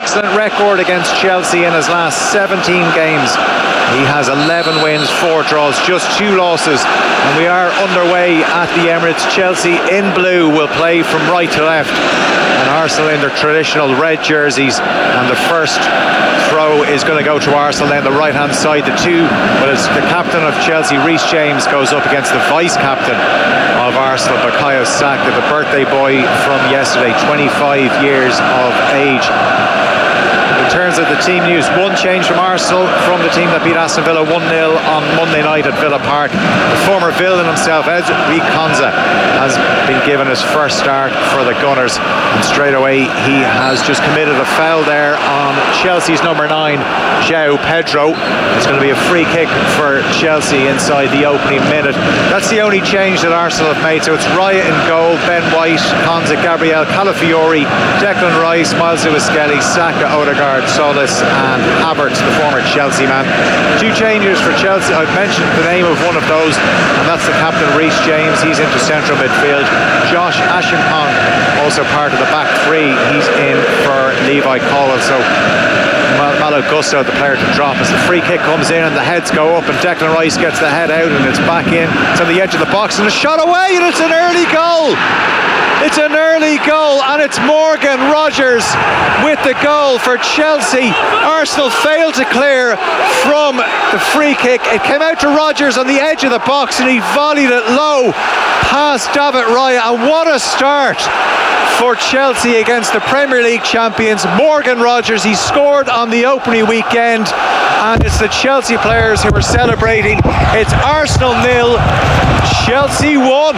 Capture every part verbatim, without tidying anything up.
excellent record against Chelsea in his last seventeen games. He has eleven wins, four draws, just two losses, and we are underway at the Emirates. Chelsea in blue will play from right to left, and Arsenal in their traditional red jerseys, and the first throw is going to go to Arsenal then the right hand side. The two, well, it's the captain of Chelsea, Reece James, goes up against the vice captain of Arsenal, Bukayo Saka, the birthday boy from yesterday, twenty-five years of age. In terms of the team news, one change from Arsenal, from the team that beat Aston Villa one nil on Monday night at Villa Park. The former villain himself, Ezri Konsa, has been given his first start for the Gunners, and straight away he has just committed a foul there on Chelsea's number nine, João Pedro. It's going to be a free kick for Chelsea inside the opening minute. That's the only change that Arsenal have made. So it's Raya in goal, Ben White, Konsa, Gabriel, Calafiori, Declan Rice, Miles Lewis-Skelly, Saka, Odegaard, Solis and Havertz, the former Chelsea man. Two changes for Chelsea. I've mentioned the name of one of those, and that's the captain, Reece James. He's into central midfield. Josh Ashimpong, also part of the back three, he's in for Levi Colwill. So Malo Gusto, the player to drop, as the free kick comes in and the heads go up, and Declan Rice gets the head out and it's back in. It's on the edge of the box and a shot away, and it's an early goal. It's an early goal, and it's Morgan Rogers with the goal for Chelsea. Arsenal failed to clear from the free kick. It came out to Rogers on the edge of the box, and he volleyed it low past David Raya. And what a start for Chelsea against the Premier League champions. Morgan Rogers, he scored on the opening weekend, and it's the Chelsea players who are celebrating. It's Arsenal nil, Chelsea one.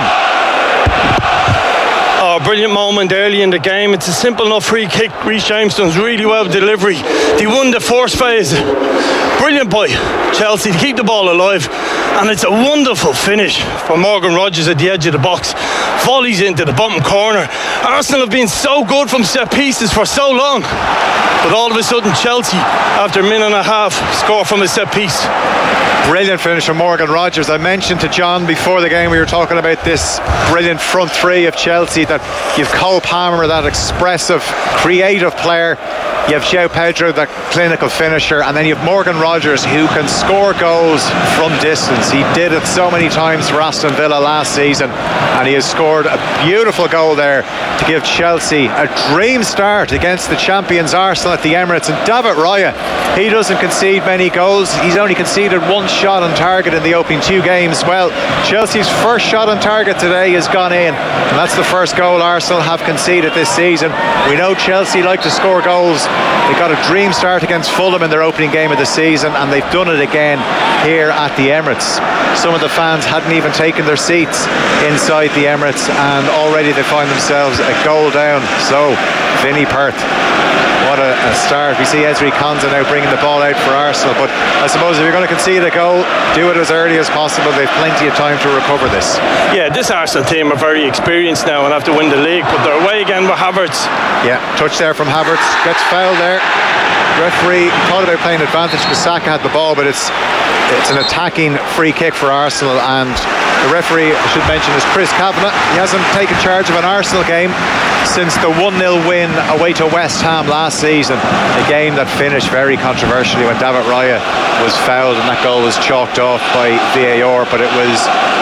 Oh, brilliant moment early in the game. It's a simple enough free kick. Reece James does really well with delivery. They won the first phase. Brilliant by Chelsea to keep the ball alive, and it's a wonderful finish for Morgan Rogers at the edge of the box. Volleys into the bottom corner. Arsenal have been so good from set pieces for so long, but all of a sudden Chelsea, after a minute and a half, score from a set piece. Brilliant finish from Morgan Rogers. I mentioned to John before the game, we were talking about this brilliant front three of Chelsea, that you've Cole Palmer, that expressive, creative player, you have João Pedro, that clinical finisher, and then you have Morgan Rogers, who can score goals from distance. He did it so many times for Aston Villa last season, and he has scored a beautiful goal there to give Chelsea a dream start against the champions Arsenal at the Emirates. And David Raya, he doesn't concede many goals. He's only conceded one shot on target in the opening two games. Well, Chelsea's first shot on target today has gone in, and that's the first goal Arsenal have conceded this season. We know Chelsea like to score goals. They got a dream start against Fulham in their opening game of the season, and they've done it again here at the Emirates. Some of the fans hadn't even taken their seats inside the Emirates, and already they find themselves a goal down. So, Vinnie Perth, what a, a start. We see Ezri Konsa now bringing the ball out for Arsenal, but I suppose if you're going to concede a goal, do it as early as possible. They've plenty of time to recover this. Yeah, this Arsenal team are very experienced now and have to win the league, but they're away again with Havertz. Yeah, touch there from Havertz, gets fouled there. Referee thought about playing advantage because Saka had the ball, but it's it's an attacking free kick for Arsenal, and the referee, I should mention, is Chris Kavanagh. He hasn't taken charge of an Arsenal game since the one nil win away to West Ham last season, a game that finished very controversially when David Raya was fouled and that goal was chalked off by V A R. But it was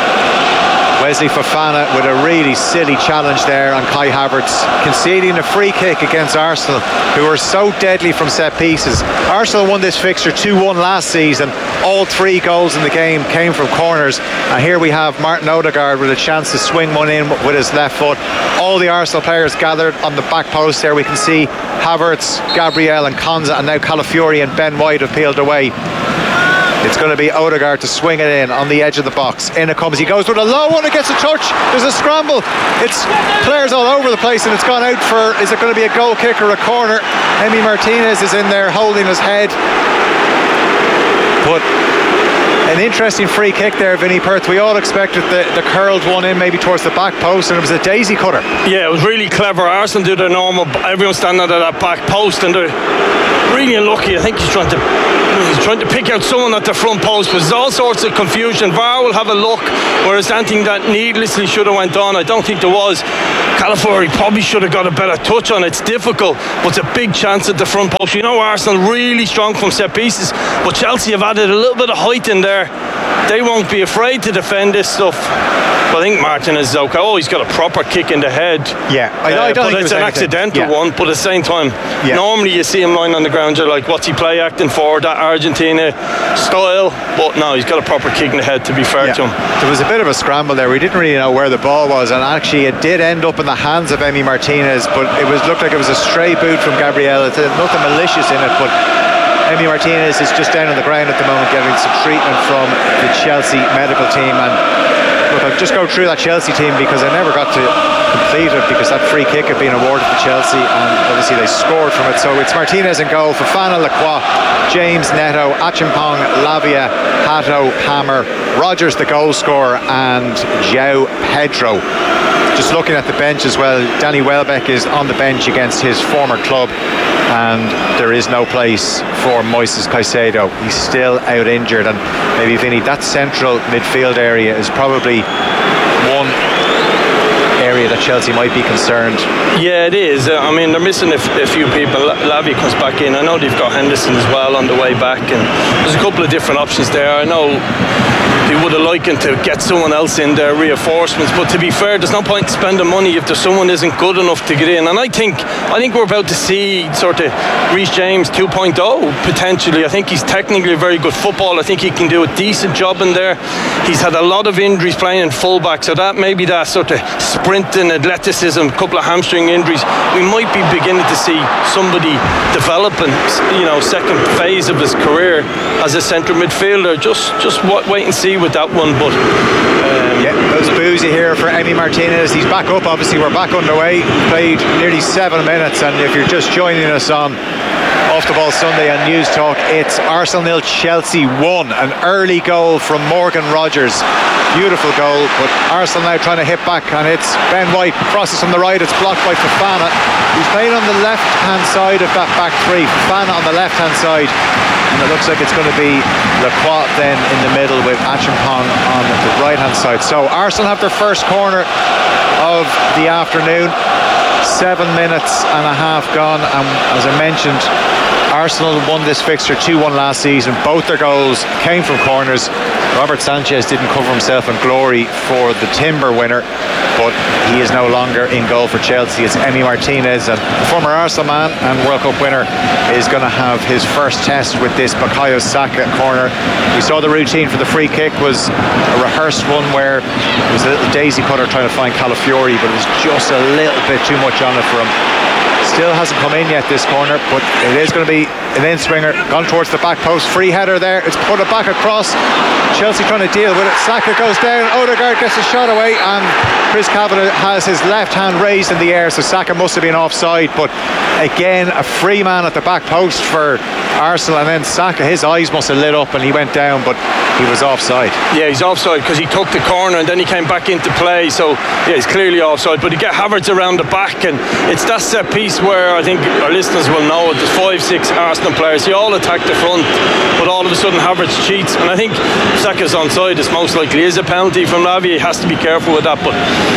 Wesley Fofana with a really silly challenge there on Kai Havertz, conceding a free kick against Arsenal, who are so deadly from set pieces. Arsenal won this fixture two one last season. All three goals in the game came from corners, and here we have Martin Odegaard with a chance to swing one in with his left foot. All the Arsenal players gathered on the back post there. We can see Havertz, Gabriel and Konsa, and now Calafiori and Ben White have peeled away. It's going to be Odegaard to swing it in on the edge of the box. In it comes. He goes with a low one. It gets a touch. There's a scramble. It's players all over the place, and it's gone out for, is it going to be a goal kick or a corner? Emi Martinez is in there holding his head. But an interesting free kick there, Vinnie Perth. We all expected the, the curled one in maybe towards the back post, and it was a daisy cutter. Yeah, it was really clever. Arsenal do their normal, everyone standing at that back post, and they're really unlucky. I think he's trying to he's trying to pick out someone at the front post, but there's all sorts of confusion. V A R will have a look, whereas anything that needlessly should have went on, I don't think there was. Calafiori probably should have got a better touch on it. It's difficult, but it's a big chance at the front post. You know, Arsenal really strong from set pieces, but Chelsea have added a little bit of height in there. They won't be afraid to defend this stuff. But I think Martinez is okay. Oh, he's got a proper kick in the head. Yeah, I, uh, I don't but think it's it an anything. accidental yeah. one. But at the same time, yeah. normally you see him lying on the ground, you're like, what's he play acting for? That Argentina style. But no, he's got a proper kick in the head, to be fair yeah. to him. There was a bit of a scramble there. We didn't really know where the ball was, and actually it did end up in the hands of Emi Martinez, but it was looked like it was a stray boot from Gabriel. It's nothing malicious in it, but Emi Martinez is just down on the ground at the moment getting some treatment from the Chelsea medical team. And look, I'll just go through that Chelsea team because I never got to complete it because that free kick had been awarded to Chelsea and obviously they scored from it. So it's Martinez in goal, Fofana, Lacroix, James, Neto, Achimpong, Lavia, Hato, Hammer, Rodgers the goal scorer, and João Pedro. Just looking at the bench as well, Danny Welbeck is on the bench against his former club, and there is no place for Moises Caicedo. He's still out injured, and maybe Vinny, that central midfield area is probably one area that Chelsea might be concerned. Yeah, it is. Uh, I mean, they're missing a, f- a few people. Lavia comes back in. I know they've got Henderson as well on the way back, and there's a couple of different options there. I know they would have liked to get someone else in there, reinforcements, but to be fair, there's no point spending money if there's someone isn't good enough to get in. And I think I think we're about to see sort of Reece James two point oh potentially. I think he's technically a very good footballer. I think he can do a decent job in there. He's had a lot of injuries playing in fullback, so that maybe that sort of sprinting athleticism, a couple of hamstring injuries, we might be beginning to see somebody developing, you know, second phase of his career as a central midfielder. Just just wait and see with that one. But um, yeah, there's Boozy here for Emi Martinez. He's back up, obviously we're back underway. Played nearly seven minutes, and if you're just joining us on Off the Ball Sunday on News Talk, it's Arsenal nil, Chelsea one. An early goal from Morgan Rodgers, beautiful goal, but Arsenal now trying to hit back, and it's Ben White, crosses from the right, it's blocked by Fofana. He's playing on the left hand side of that back three, Fofana on the left hand side, and it looks like it's going to be Lacroix then in the middle with Achimpong on the right hand side. So Arsenal have their first corner of the afternoon. Seven minutes and a half gone, and as I mentioned, Arsenal won this fixture two one last season. Both their goals came from corners. Robert Sanchez didn't cover himself in glory for the Timber winner, but he is no longer in goal for Chelsea. It's Emi Martinez, and the former Arsenal man and World Cup winner is going to have his first test with this Bukayo Saka corner. We saw the routine for the free kick was a rehearsed one where it was a little daisy cutter trying to find Calafiori, but it was just a little bit too much on it for him. Still hasn't come in yet, this corner, but it is going to be an in-swinger, gone towards the back post, free header there, it's put it back across, Chelsea trying to deal with it, Saka goes down, Odegaard gets a shot away, and Chris Kavanagh has his left hand raised in the air, so Saka must have been offside. But again, a free man at the back post for Arsenal, and then Saka, his eyes must have lit up and he went down, but he was offside. Yeah, he's offside because he took the corner and then he came back into play, so yeah, he's clearly offside. But he get Havertz around the back, and it's that set piece where I think our listeners will know it. There's five, six Arsenal players, they all attack the front, but all of a sudden Havertz cheats, and I think Saka's onside. It's most likely is a penalty from Lavia. He has to be careful with that. But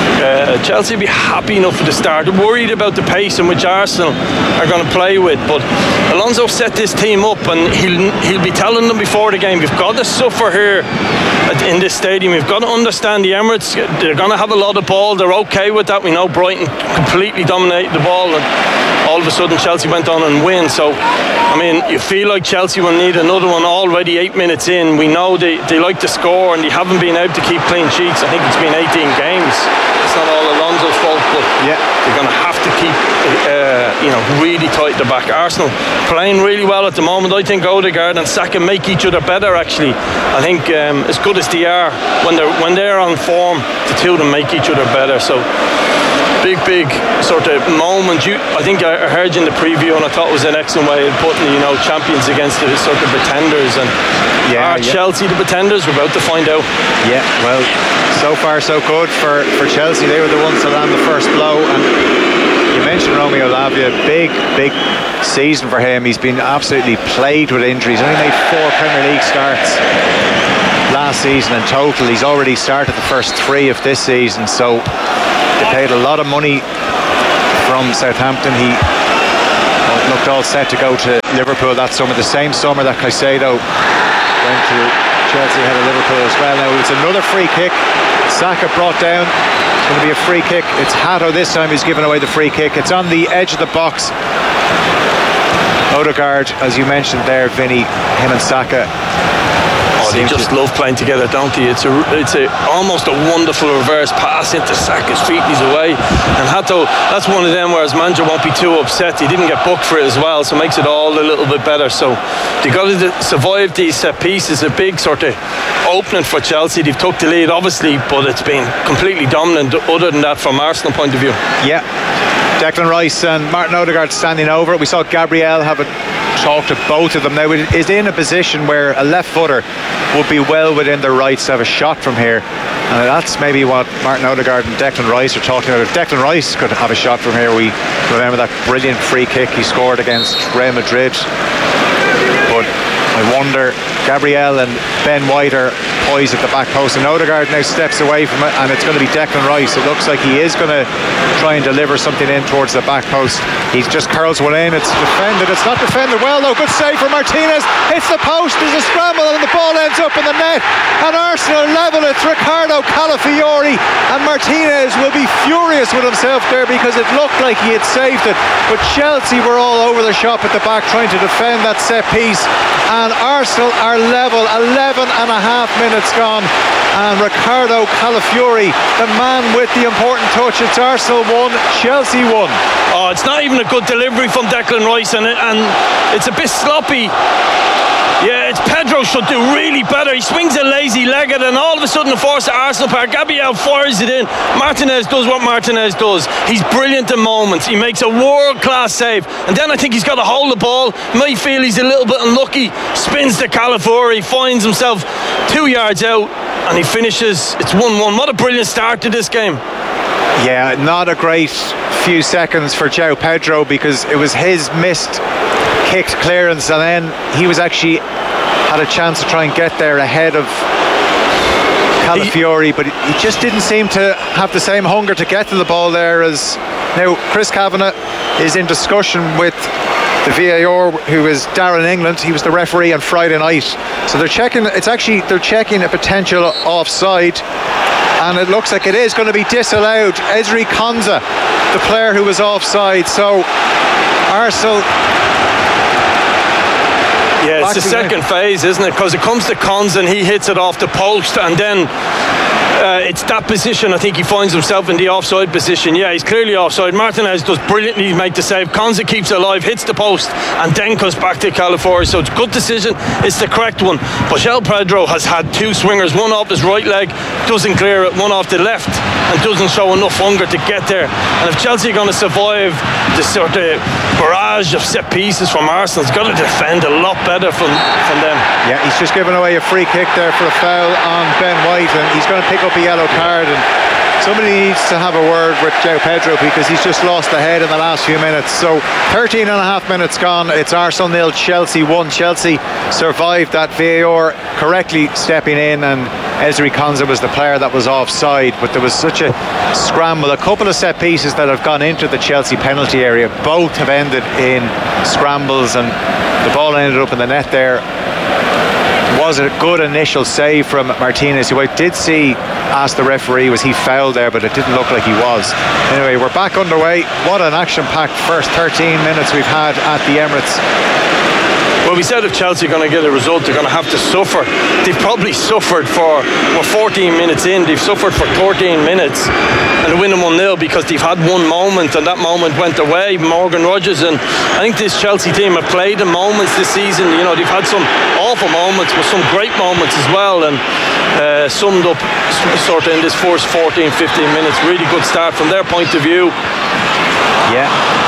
uh, Chelsea will be happy enough for the start. They're worried about the pace in which Arsenal are going to play with, but Alonso set this team up, and he'll he'll be telling them before the game, we've got to suffer here in this stadium. We've got to understand the Emirates, they're going to have a lot of ball. They're okay with that. We know Brighton completely dominated the ball, and all of a sudden Chelsea went on and win. So I mean, you feel like Chelsea will need another one already eight minutes in. We know they, they like to score, and they haven't been able to keep clean sheets. I think it's been eighteen games. It's not all Alonso's fault, but yeah, they're going to have to keep uh, you know, really tight at the back. Arsenal playing really well at the moment. I think Odegaard and Saka make each other better, actually. I think um, as good as they are, when they're, when they're on form, the two of them make each other better. So big, big sort of moment. You, I think I heard you in the preview, and I thought it was an excellent way of putting, you know, champions against the sort of pretenders. And yeah, are yeah. Chelsea the pretenders? We're about to find out. Yeah, well, so far so good for, for Chelsea. They were the ones to land the first blow, and you mentioned Romeo Lavia. Big, big season for him. He's been absolutely plagued with injuries. Only made four Premier League starts last season in total. He's already started the first three of this season, so They paid a lot of money from Southampton. He looked all set to go to Liverpool that summer, the same summer that Caicedo went to Chelsea, had a Liverpool as well. Now it's another free kick. Saka brought down. It's going to be a free kick. It's Hato this time who's giving away the free kick. It's on the edge of the box. Odegaard, as you mentioned there, Vinny, him and Saka. Oh, they just to... love playing together, don't they? It's a, it's a almost a wonderful reverse pass into Saka's feet. He's away, and Hato. That's one of them where his manager won't be too upset. He didn't get booked for it as well, so it makes it all a little bit better. So they got to survive these set pieces. A big sort of opening for Chelsea. They've took the lead, obviously, but it's been completely dominant. Other than that, from Arsenal point of view. Yeah. Declan Rice and Martin Odegaard standing over it. We saw Gabriel have a talk to both of them. Now it is in a position where a left footer would be well within their rights to have a shot from here, and that's maybe what Martin Odegaard and Declan Rice are talking about. If Declan Rice could have a shot from here, we remember that brilliant free kick he scored against Real Madrid. But I wonder, Gabriel and Ben White are poised at the back post, and Odegaard now steps away from it, and it's going to be Declan Rice. It looks like he is going to try and deliver something in towards the back post. He just curls one in. It's defended. It's not defended well though. Good save from Martinez. Hits the post. There's a scramble and the ball ends up in the net, and Arsenal level it. Ricardo Calafiori, and Martinez will be furious with himself there because it looked like he had saved it, but Chelsea were all over the shop at the back trying to defend that set piece, and Arsenal are level. eleven and a half minutes gone, and Ricardo Calafiori, the man with the important touch. It's Arsenal one, Chelsea one. Oh, it's not even a good delivery from Declan Rice, and, it, and it's a bit sloppy. Yeah, it's Pedro should do really better. He swings a lazy leg at it, and all of a sudden the force at Arsenal Park. Gabriel fires it in. Martinez does what Martinez does. He's brilliant in moments. He makes a world-class save, and then I think he's got to hold the ball. Might feel he's a little bit unlucky. Spins to Calafiori, finds himself two yards out, and he finishes. It's one one. What a brilliant start to this game. Yeah, not a great few seconds for João Pedro, because it was his missed kicked clearance, and then he was actually had a chance to try and get there ahead of Calafiori, but he just didn't seem to have the same hunger to get to the ball there. As now Chris Kavanagh is in discussion with the V A R, who is Darren England. He was the referee on Friday night, so they're checking. It's actually they're checking a potential offside, and it looks like it is going to be disallowed. Ezri Konsa, the player who was offside. So Arsenal. Yeah, it's the second phase, isn't it? Because it comes to Konsa and he hits it off the post, and then uh, it's that position. I think he finds himself in the offside position. Yeah, he's clearly offside. Martinez does brilliantly make the save. Konsa keeps it alive, hits the post, and then goes back to Calafiori. So it's a good decision. It's the correct one. But João Pedro has had two swingers, one off his right leg, doesn't clear it, one off the left, and doesn't show enough hunger to get there. And if Chelsea are going to survive this sort of barrage of set pieces from Arsenal, it's got to defend a lot better from, from them. Yeah, he's just given away a free kick there for a foul on Ben White, and he's going to pick up a yellow card, and somebody needs to have a word with João Pedro because he's just lost the head in the last few minutes. So thirteen and a half minutes gone. It's Arsenal nil, Chelsea one. Chelsea survived that. V A R correctly stepping in, and Ezri Konsa was the player that was offside, but there was such a scramble. A couple of set pieces that have gone into the Chelsea penalty area, both have ended in scrambles, and the ball ended up in the net there. Was a good initial save from Martinez, who I did see ask the referee was he fouled there, but it didn't look like he was. Anyway, we're back underway. What an action-packed first thirteen minutes we've had at the Emirates. Well, we said if Chelsea are going to get a result, they're going to have to suffer. They've probably suffered for, we're fourteen minutes in, they've suffered for thirteen minutes and they're winning one nil because they've had one moment and that moment went their way. Morgan Rodgers, and I think this Chelsea team have played in moments this season. You know, they've had some awful moments, but some great moments as well, and uh, summed up sort of in this first fourteen, fifteen minutes. Really good start from their point of view. Yeah.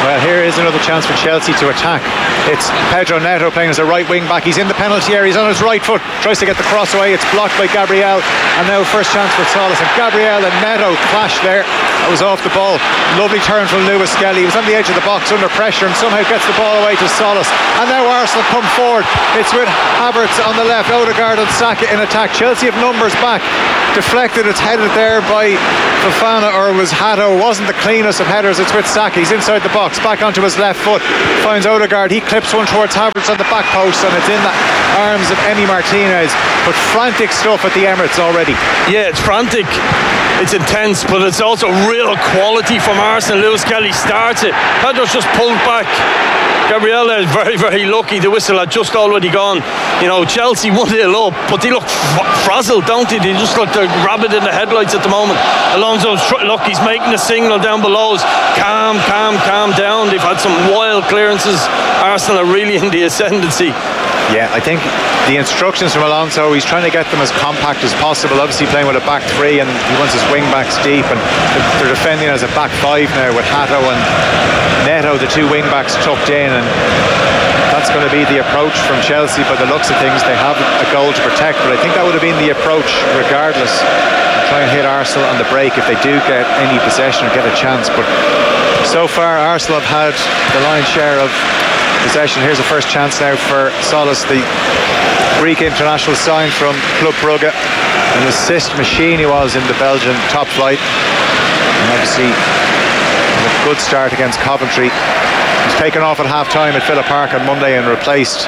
Well, here is another chance for Chelsea to attack. It's Pedro Neto playing as a right wing back. He's in the penalty area. He's on his right foot. Tries to get the cross away. It's blocked by Gabriel. And now first chance for Solis. And Gabriel and Neto clash there. That was off the ball. Lovely turn from Lewis Skelly. He was on the edge of the box under pressure and somehow gets the ball away to Solis. And now Arsenal come forward. It's with Havertz on the left. Odegaard and Saka in attack. Chelsea have numbers back. Deflected. It's headed there by Fofana, or was Hato. Wasn't the cleanest of headers. It's with Saka. He's inside the box. Back onto his left foot. Finds Odegaard. He clips one towards Havertz on the back post, and it's in the arms of Emi Martinez. But frantic stuff at the Emirates already. Yeah, it's frantic. It's intense, but it's also real quality from Arsenal. Lewis Kelly starts it. Pedro's just pulled back. Gabriel is very, very lucky. The whistle had just already gone. You know, Chelsea one nil up, but they look f- frazzled, don't they? They just look the rabbit in the headlights at the moment. Alonso's tr- look, he's making a signal down below us. Calm, calm, calm down. They've had some wild clearances. Arsenal are really in the ascendancy. Yeah, I think the instructions from Alonso, he's trying to get them as compact as possible. Obviously playing with a back three, and he wants his wing backs deep, and they're defending as a back five now with Hato and Neto, the two wing backs tucked in, and that's going to be the approach from Chelsea. By the looks of things, they have a goal to protect, but I think that would have been the approach regardless. Try and hit Arsenal on the break if they do get any possession or get a chance. But so far Arsenal have had the lion's share of possession. Here's the first chance now for Solis, the Greek international signed from Club Brugge. An assist machine he was in the Belgian top flight, and obviously a good start against Coventry. He's taken off at half time at Villa Park on Monday and replaced.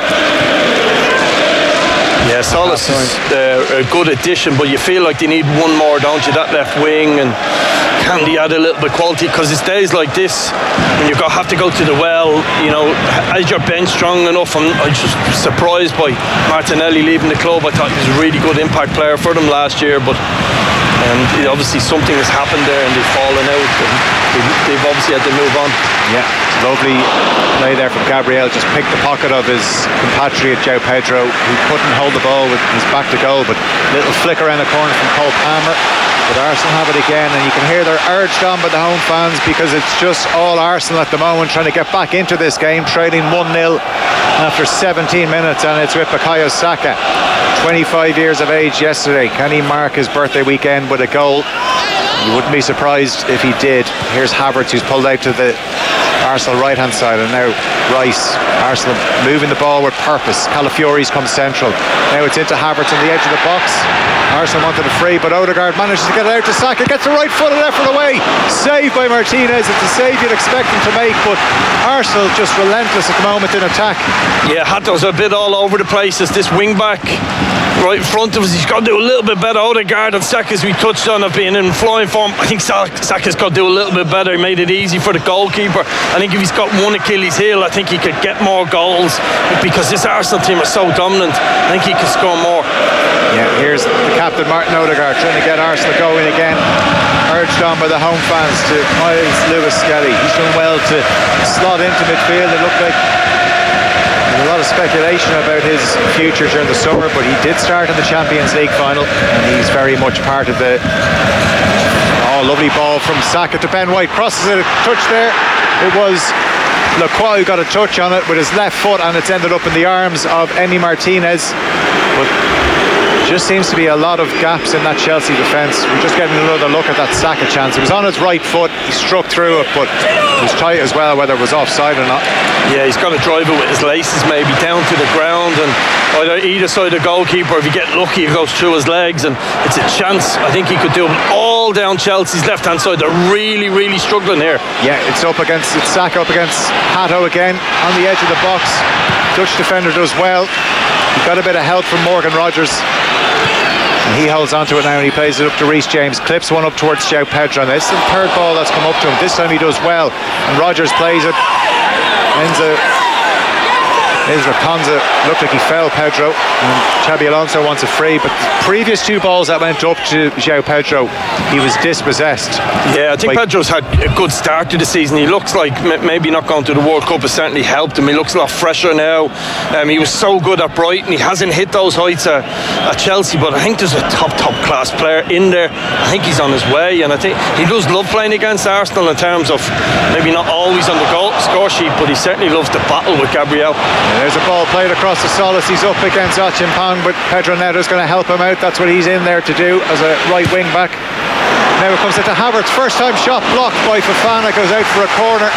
Yeah, Solis is uh, a good addition, but you feel like they need one more, don't you? That left wing, and can they add a little bit of quality? Because it's days like this when you got have to go to the well. You know, is your bench strong enough? I'm, I'm just surprised by Martinelli leaving the club. I thought he was a really good impact player for them last year, but um, obviously something has happened there and they've fallen out. And they've obviously had to move on. Yeah, lovely play there from Gabriel. Just picked the pocket of his compatriot João Pedro, who couldn't hold the ball with his back to goal, but little flick around the corner from Cole Palmer. But Arsenal have it again, and you can hear they're urged on by the home fans, because it's just all Arsenal at the moment trying to get back into this game, trailing one nil after seventeen minutes, and it's with Bukayo Saka, twenty-five years of age yesterday. Can he mark his birthday weekend with a goal? You wouldn't be surprised if he did. Here's Havertz, who's pulled out to the Arsenal right hand side, and now Rice. Arsenal moving the ball with purpose. Calafiori's come central. Now it's into Havertz on the edge of the box. Arsenal wanted a free, but Odegaard manages to get it out to Saka, gets the right footed effort away. Saved by Martinez. It's a save you'd expect him to make, but Arsenal just relentless at the moment in attack. Yeah, Hato's a bit all over the place. As this wing back right in front of us, he's got to do a little bit better. Odegaard and Saka, as we touched on, have been in flying form. I think Saka's got to do a little bit better. He made it easy for the goalkeeper. I think if he's got one Achilles heel, I think he could get more goals, because this Arsenal team is so dominant. I think he could score more. Yeah, here's the captain Martin Odegaard trying to get Arsenal going again, urged on by the home fans to Miles Lewis Skelly. He's done well to slot into midfield. It looked like a lot of speculation about his future during the summer, but he did start in the Champions League final, and he's very much part of the... Oh, lovely ball from Saka to Ben White, crosses it, a touch there. It was Lacroix who got a touch on it with his left foot, and it's ended up in the arms of Emi Martinez. But just seems to be a lot of gaps in that Chelsea defence. We're just getting another look at that Saka chance. It was on his right foot, he struck through it, but it was tight as well, whether it was offside or not. Yeah, he's got to drive it with his laces maybe down to the ground, and either either side of the goalkeeper, if you get lucky, it goes through his legs, and it's a chance. I think he could do it all down Chelsea's left hand side. They're really, really struggling here. Yeah, it's up against, it's Saka up against Hato again on the edge of the box. Dutch defender does well. He got a bit of help from Morgan Rogers, and he holds on to it now, and he plays it up to Reece James, clips one up towards João Pedro, and it's the third ball that's come up to him. This time he does well, and Rogers plays it. Enzo Israel Ponza looked like he fell Pedro, and Xabi Alonso wants a free, but the previous two balls that went up to João Pedro, he was dispossessed. Yeah, I think like, Pedro's had a good start to the season. He looks like m- maybe not going to the World Cup has certainly helped him. He looks a lot fresher now. Um, he was so good at Brighton. He hasn't hit those heights at, at Chelsea, but I think there's a top, top class player in there. I think he's on his way, and I think he does love playing against Arsenal in terms of maybe not always on the goal score sheet, but he certainly loves to battle with Gabriel. Yeah, there's a ball played across the Solis. He's up against Achimpong, but Pedro Neto's going to help him out. That's what he's in there to do as a right wing back. Now it comes into Havertz. First time shot blocked by Fofana, goes out for a corner.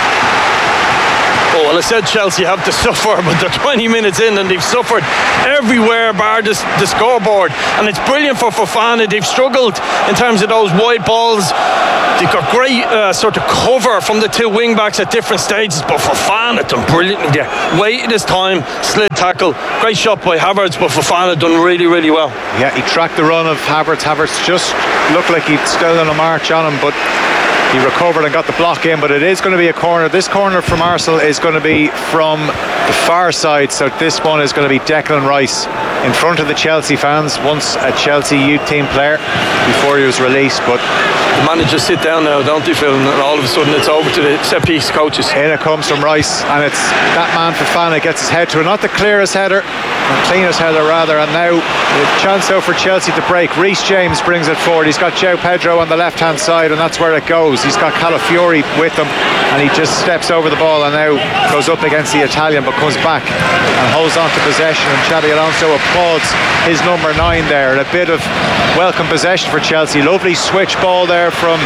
Oh, well, I said Chelsea have to suffer, but they're twenty minutes in and they've suffered everywhere bar the, the scoreboard. And it's brilliant for Fofana. They've struggled in terms of those wide balls. They've got great uh, sort of cover from the two wing backs at different stages, but Fofana done brilliantly there. Waited his time, slid tackle. Great shot by Havertz, but Fofana done really, really well. Yeah, he tracked the run of Havertz. Havertz just looked like he'd stolen a march on him, but he recovered and got the block in. But it is going to be a corner. This corner from Arsenal is going to be from the far side, so this one is going to be Declan Rice in front of the Chelsea fans. Once a Chelsea youth team player before he was released, but the managers sit down now, don't they, Phil? And all of a sudden it's over to the set piece coaches. In it comes from Rice, and it's that man Fofana gets his head to it. Not the clearest header, the cleanest header rather. And now a chance though for Chelsea to break. Reece James brings it forward. He's got João Pedro on the left hand side, and that's where it goes. He's got Calafiori with him, and he just steps over the ball and now goes up against the Italian, but comes back and holds on to possession. And Xabi Alonso applauds his number nine there. And a bit of welcome possession for Chelsea. Lovely switch ball there from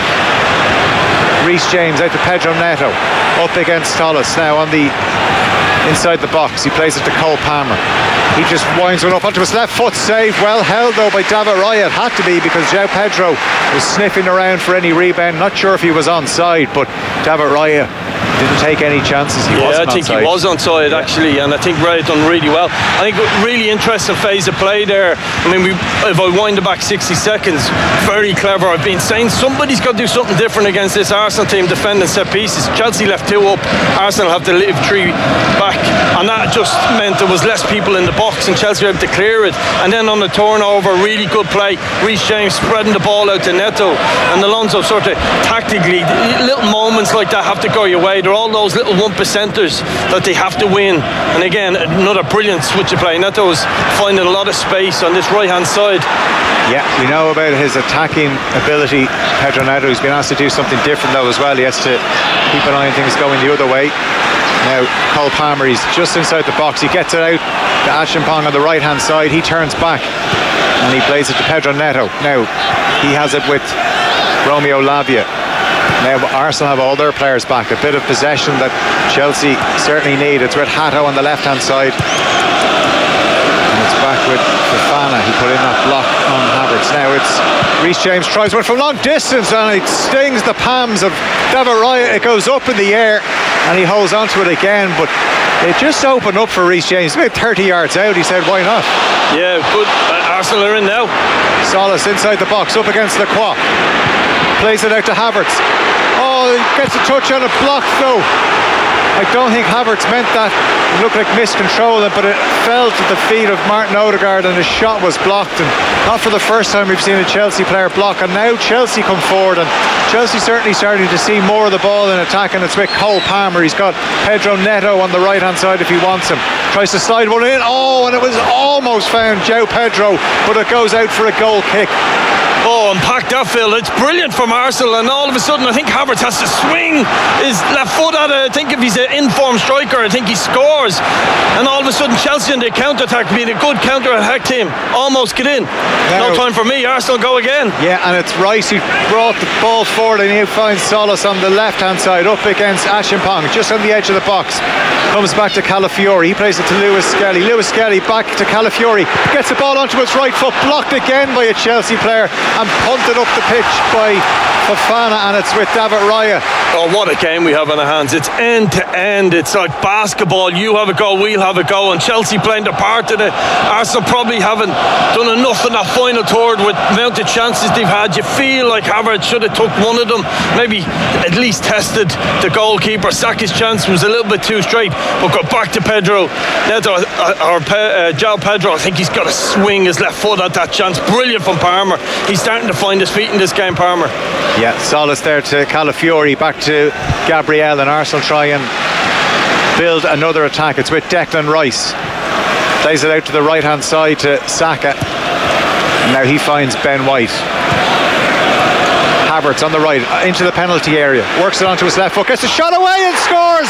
Reece James out to Pedro Neto, up against Solis. Now on the inside the box, he plays it to Cole Palmer. He just winds one up onto his left foot. Save well held though by David Raya. It had to be, because João Pedro was sniffing around for any rebound. Not sure if he was onside, but David Raya didn't take any chances. He yeah, wasn't I think onside. he was onside yeah. actually, and I think Raya done really well. I think a really interesting phase of play there. I mean, we, if I wind it back sixty seconds, very clever. I've been saying somebody's got to do something different against this Arsenal team defending set pieces. Chelsea left two up, Arsenal have to leave three back, and that just meant there was less people in the box and Chelsea were able to clear it. And then on the turnover, really good play, Reece James spreading the ball out to Neto, and Alonso sort of tactically, little moments like that have to go your way. They're all those little one percenters that they have to win. And again, another brilliant switch of play. Neto's finding a lot of space on this right hand side. Yeah, we know about his attacking ability, Pedro Neto. He's been asked to do something different though as well. He has to keep an eye on things going the other way. Now Cole Palmer, he's just inside the box. He gets it out to Achimpong on the right hand side. He turns back and he plays it to Pedro Neto. Now he has it with Romeo Lavia. Now Arsenal have all their players back. A bit of possession that Chelsea certainly need. It's with Hato on the left hand side, and it's back with Fofana. He put in that block on Havertz. Now it's Reece James tries one from long distance, and it stings the palms of David Raya. It goes up in the air and he holds on to it again, but it just opened up for Reece James. About thirty yards out. He said, why not? Yeah, good. uh, Arsenal are in now. Solis inside the box, up against Lacroix. Plays it out to Havertz. Oh, he gets a touch on it, blocked though. I don't think Havertz meant that. It looked like miscontrol, but it fell to the feet of Martin Odegaard and his shot was blocked. And not for the first time we've seen a Chelsea player block. And now Chelsea come forward, and Chelsea certainly starting to see more of the ball in attack, and it's with Cole Palmer. He's got Pedro Neto on the right hand side if he wants him. Tries to slide one in. Oh, and it was almost found João Pedro, but it goes out for a goal kick. Oh, unpack that, Phil. It's brilliant from Arsenal, and all of a sudden I think Havertz has to swing his left foot at it. I think if he's an informed striker, I think he scores. And all of a sudden Chelsea in the counter-attack, being a good counter-attack team, almost get in. Now, no time for me. Arsenal go again. Yeah, and it's Rice who brought the ball forward, and he finds Solis on the left-hand side up against Achimpong, just on the edge of the box. Comes back to Calafiori. He plays it to Lewis Skelly. Lewis Skelly back to Calafiori. Gets the ball onto his right foot, blocked again by a Chelsea player. and punted up the pitch by Fofana, and it's with David Raya. Oh, what a game we have on our hands. It's end to end. It's like basketball. You have a goal, we'll have a goal, and Chelsea playing their part in it. Arsenal probably haven't done enough in that final third with the amount of chances they've had. You feel like Havertz should have took one of them, maybe at least tested the goalkeeper. Saka's chance was a little bit too straight, but got back to Pedro. Now to, uh, or uh, João Pedro, I think he's got to swing his left foot at that chance. Brilliant from Palmer. He's starting to find his feet in this game, Palmer. Yeah, solace there to Calafiori, back to Gabriel, and Arsenal try and build another attack. It's with Declan Rice. Plays it out to the right hand side to Saka. Now he finds Ben White. Havertz on the right, into the penalty area, works it onto his left foot, gets a shot away and scores!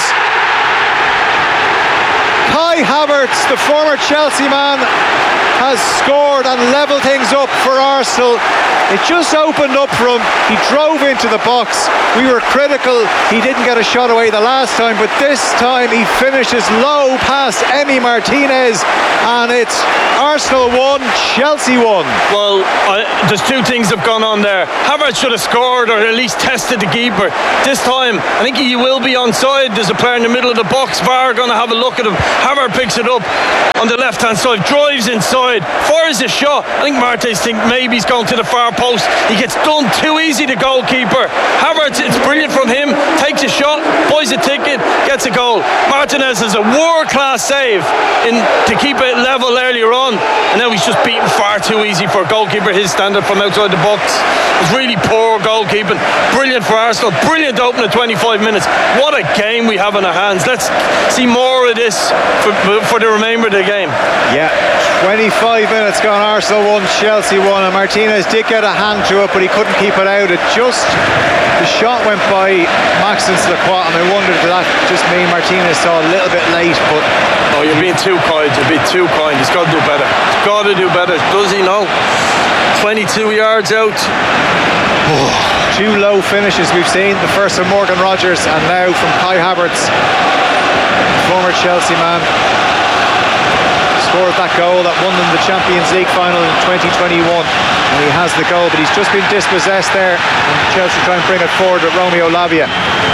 Kai Havertz, the former Chelsea man, has scored and levelled things up for Arsenal. It just opened up for him. He drove into the box. We were critical he didn't get a shot away the last time, but this time he finishes low past Emi Martinez, and it's Arsenal one, Chelsea one. Well, I, there's two things have gone on there. Havertz should have scored, or at least tested the keeper. This time, I think he will be onside. There's a player in the middle of the box. V A R going to have a look at him. Havertz picks it up on the left hand side, drives inside, fires a shot. I think Martinez think maybe he's going to the far post. He gets done too easy, the goalkeeper. Havertz, it's brilliant from him, takes a shot, buys a ticket, gets a goal. Martinez has a world class save in to keep it level earlier on, and now he's just beaten far too easy for a goalkeeper his standard from outside the box. It's really poor goalkeeping. Brilliant for Arsenal, brilliant opening twenty-five minutes. What a game we have in our hands. Let's see more of this for, for the remainder of the game. Yeah, twenty-five minutes gone. Arsenal won, Chelsea won, and Martinez did get a hand to it, but he couldn't keep it out. It just, the shot went by Maxence Lacroix, and I wondered if that just mean Martinez saw a little bit late, but oh, you're being too kind, you're being too kind. He's got to do better. He's got to do better. Does he know? twenty-two yards out. Two low finishes we've seen, the first from Morgan Rogers and now from Kai Havertz, former Chelsea man. Scored that goal that won them the Champions League final in twenty twenty-one, and he has the goal, but he's just been dispossessed there, and Chelsea try and bring it forward with Romeo Lavia.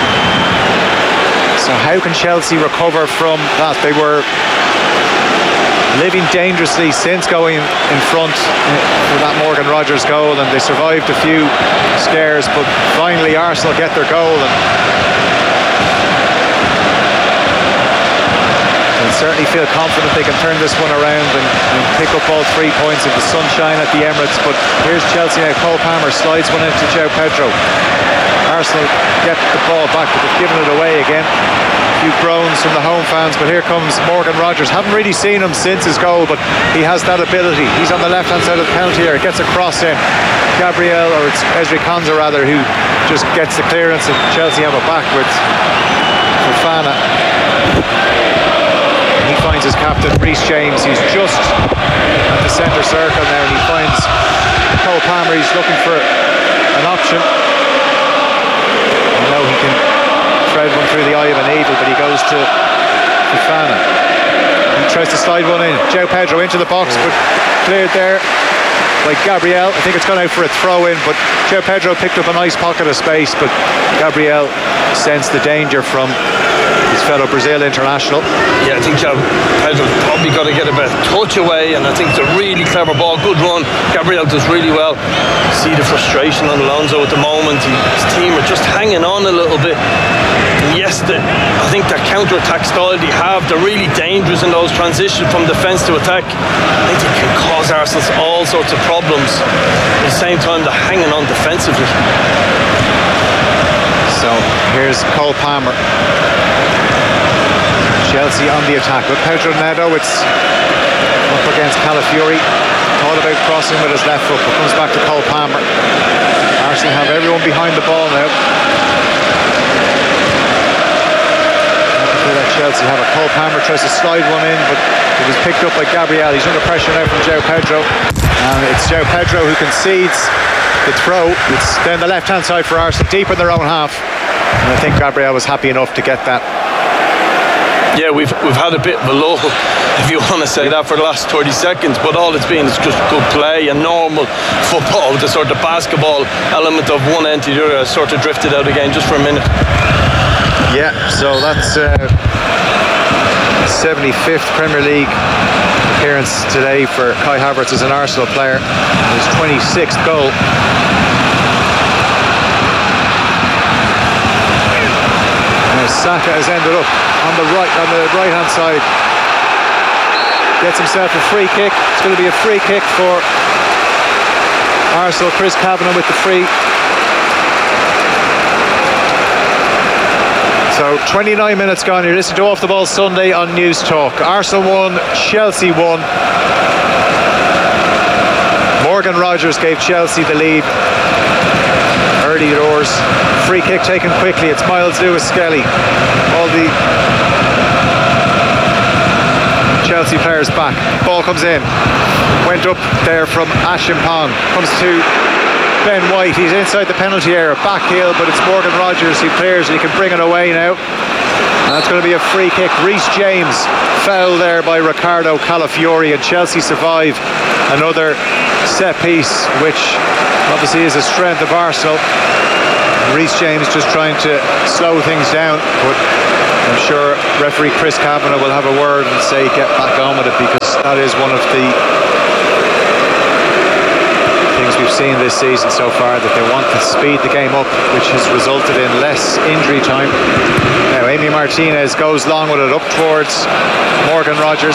So how can Chelsea recover from that? They were living dangerously since going in front for that Morgan Rogers goal, and they survived a few scares, but finally Arsenal get their goal, and they certainly feel confident they can turn this one around and, and pick up all three points of the sunshine at the Emirates. But here's Chelsea now. Cole Palmer slides one into João Pedro. Arsenal get the ball back, but they've given it away again. A few groans from the home fans, but here comes Morgan Rogers. Haven't really seen him since his goal, but he has that ability. He's on the left hand side of the penalty area, gets a cross in. Gabriel, or it's Ezri Konsa rather, who just gets the clearance, and Chelsea have it back with Fofana. He finds his captain, Reece James. He's just at the centre circle now, and he finds Cole Palmer. He's looking for an option. I know he can thread one through the eye of a needle, but he goes to Fofana. He tries to slide one in. João Pedro into the box, but cleared there by Gabriel. I think it's gone out for a throw in, but João Pedro picked up a nice pocket of space, but Gabriel sensed the danger from his fellow Brazil international. Yeah, I think João Pedro probably got to get a bit of touch away, and I think it's a really clever ball, good run. Gabriel does really well. See the frustration on Alonso at the moment. He, his team are just hanging on a little bit. And yes, the, I think their counter-attack style they have, they're really dangerous in those transitions from defence to attack. I think they can cause Arsenal all sorts of problems. At the same time, they're hanging on defensively. So here's Cole Palmer. Chelsea on the attack with Pedro Neto. It's up against Calafiori. Thought about crossing with his left foot, but comes back to Cole Palmer. Arsenal have everyone behind the ball now. Let Chelsea have it. Cole Palmer tries to slide one in, but it was picked up by Gabriel. He's under pressure now from João Pedro, and it's João Pedro who concedes the throw. It's down the left hand side for Arsenal, deep in their own half, and I think Gabriel was happy enough to get that. Yeah, we've we've had a bit of a lull, if you want to say that, for the last thirty seconds, but all it's been is just good play and normal football. The sort of basketball element of one end to the other has sort of drifted out again just for a minute. Yeah, so that's uh, seventy-fifth Premier League appearance today for Kai Havertz as an Arsenal player. His twenty-sixth goal. Saka has ended up on the right on the right hand side. Gets himself a free kick. It's going to be a free kick for Arsenal. Chris Kavanagh with the free. So twenty-nine minutes gone. You're listening to Off the Ball Sunday on News Talk. Arsenal won, Chelsea won. Morgan Rogers gave Chelsea the lead early doors. Free kick taken quickly. It's Miles Lewis-Skelly. All the Chelsea players back. Ball comes in. Went up there from Achimpong. Comes to Ben White. He's inside the penalty area. Back heel, but it's Morgan Rogers who clears and he can bring it away now. And that's going to be a free kick. Reece James foul there by Ricardo Calafiori, and Chelsea survive another set piece, which obviously is a strength of Arsenal. Reece James just trying to slow things down, but I'm sure referee Chris Kavanagh will have a word and say get back on with it, because that is one of the things we've seen this season so far, that they want to speed the game up, which has resulted in less injury time. Now Amy Martinez goes long with it up towards Morgan Rogers.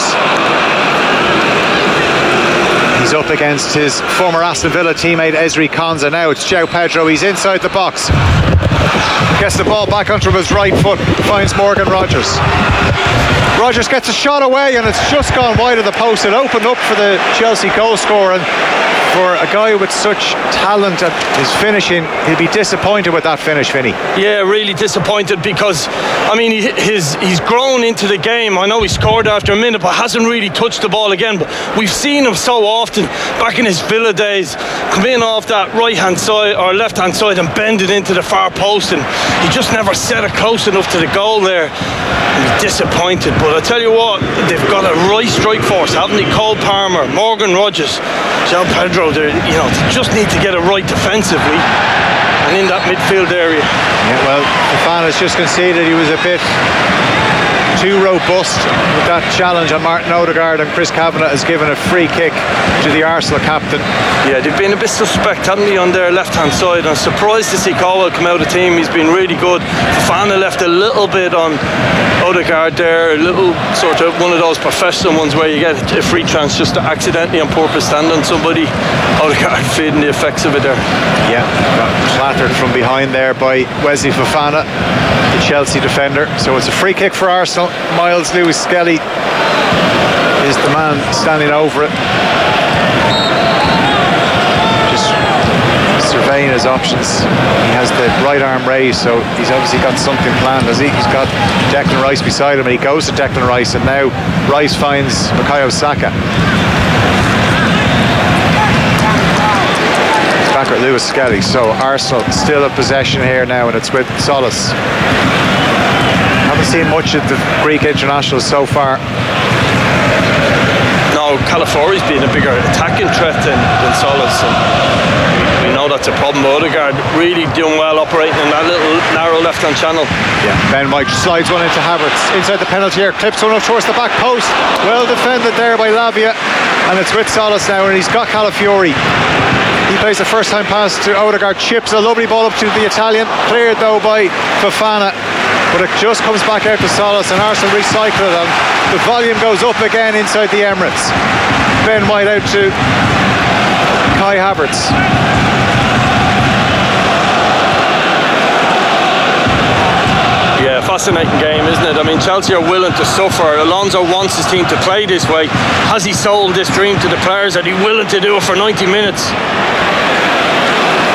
He's up against his former Aston Villa teammate Ezri Konsa. Now it's João Pedro. He's inside the box. Gets the ball back onto his right foot. Finds Morgan Rogers. Rogers gets a shot away and it's just gone wide of the post. It opened up for the Chelsea goal scorer, and for a guy with such talent at his finishing, he'll be disappointed with that finish, Vinny. Yeah, really disappointed, because I mean he, his, he's grown into the game. I know he scored after a minute, but hasn't really touched the ball again. But we've seen him so often back in his Villa days come in off that right hand side or left hand side and bend it into the far post, and he just never set it close enough to the goal there. He's disappointed. But I tell you what, they've got a right strike force, haven't they? Cole Palmer, Morgan Rogers, João Pedro. You know, they just need to get it right defensively and in that midfield area. Yeah, well, Fofana's just conceded he was a bit too robust with that challenge on Martin Odegaard, and Chris Kavanagh has given a free kick to the Arsenal captain. Yeah, they've been a bit suspect, haven't they, on their left hand side. I'm surprised to see Colwell come out of the team. He's been really good. Fofana left a little bit on Odegaard there, a little sort of one of those professional ones where you get a free chance just to accidentally on purpose stand on somebody. Odegaard feeding the effects of it there. Yeah, got clattered from behind there by Wesley Fofana, the Chelsea defender. So it's a free kick for Arsenal. Miles Lewis-Skelly is the man standing over it, just surveying his options. He has the right arm raised, so he's obviously got something planned, has he? He's got Declan Rice beside him, and he goes to Declan Rice, and now Rice finds Bukayo Saka. He's back with Lewis-Skelly, so Arsenal still in possession here now, and it's with Solis. Haven't seen much of the Greek internationals so far. No, Calafiori's been a bigger attacking threat than, than Solis, and we, we know that's a problem. Odegaard really doing well operating in that little narrow left-hand channel. Yeah, Ben White slides one into Havertz inside the penalty area, clips one up towards the back post. Well defended there by Lavia, and it's with Solis now, and he's got Calafiori. He plays the first time pass to Odegaard, chips a lovely ball up to the Italian, cleared though by Fofana, but it just comes back out to Solis, and Arsenal recycle it, and the volume goes up again inside the Emirates. Ben White out to Kai Havertz. Yeah, fascinating game, isn't it? I mean, Chelsea are willing to suffer. Alonso wants his team to play this way. Has he sold this dream to the players? Are they willing to do it for ninety minutes?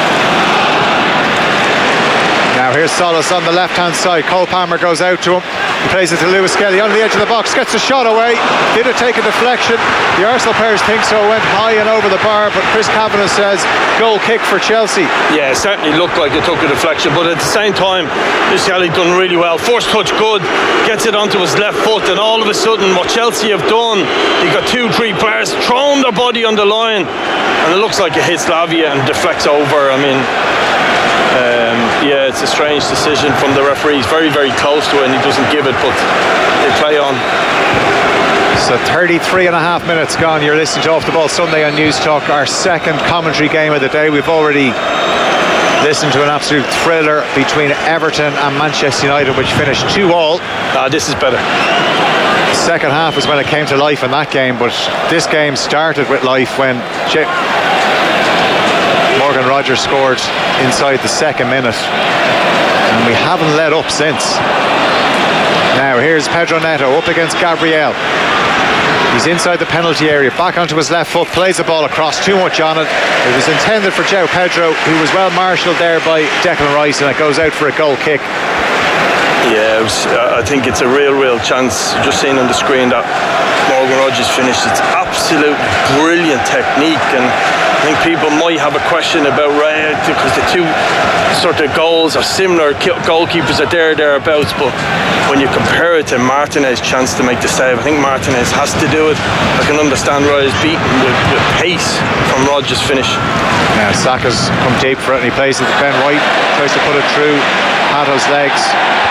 Now here's Solis on the left hand side. Cole Palmer goes out to him. He plays it to Lewis Skelly on the edge of the box, gets the shot away. Did it take a deflection? The Arsenal players think so. Went high and over the bar, but Chris Kavanagh says goal kick for Chelsea. Yeah, it certainly looked like it took a deflection, but at the same time, Lewis Skelly done really well. First touch good, gets it onto his left foot, and all of a sudden what Chelsea have done, they got two, three players thrown their body on the line, and it looks like it hits Lavia and deflects over. I mean, Um, yeah, it's a strange decision from the referee. He's very, very close to it and he doesn't give it, but they play on. So thirty-three and a half minutes gone. You're listening to Off the Ball Sunday on News Talk, our second commentary game of the day. We've already listened to an absolute thriller between Everton and Manchester United, which finished two all. Ah, this is better. The second half was when it came to life in that game, but this game started with life when J- Morgan Rogers scored inside the second minute, and we haven't let up since. Now here's Pedro Neto up against Gabriel. He's inside the penalty area, back onto his left foot, plays the ball across, too much on it. It was intended for João Pedro, who was well marshalled there by Declan Rice, and it goes out for a goal kick. Yeah, it was, uh, I think it's a real, real chance. Just seeing on the screen that Morgan Rogers finished. It's absolute brilliant technique, and I think people might have a question about Raya because the two sort of goals are similar. Goalkeepers are there, thereabouts, but when you compare it to Martinez's chance to make the save, I think Martinez has to do it. I can understand Raya's beaten with, with pace from Rogers' finish. Now Saka's come deep for it, and he plays it to Ben White, tries to put it through Hato's legs.